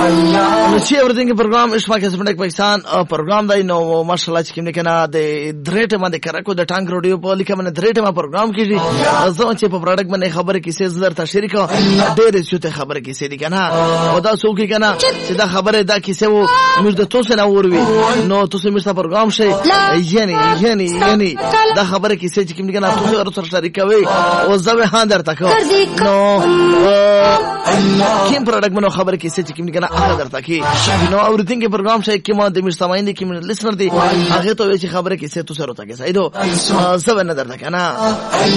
نو چې اورېدونکي پروګرام اشفاق اسمنټ پاکستان پروګرام دی نو ماشاءالله چې کوم کنه د درېټه باندې کرکو د ټانک روډیو په لیکه باندې درېټه ما پروګرام کیږي زه چې په پروډکټ باندې خبره کیسه زر ته شریک ډېر څه خبره کیسه دي کنه او دا څوک کنه چې دا خبره دا کیسه وو موږ د توسه نه وروي نو تاسو موږ ته پروګرام شي یعنی دا خبره کیسه چې کوم کنه تاسو ورته شریک کوي او زه به هاندر تک نو کیم پروډکټ باندې خبره کیسه چې کوم کنه هغه درته کی نو اورېدونکي پروګرام شي کې ما د مستمعین دي کې لسنر دي هغه ته چې خبره کیسه تاسو ورته کې سایدو زه نه درته کنه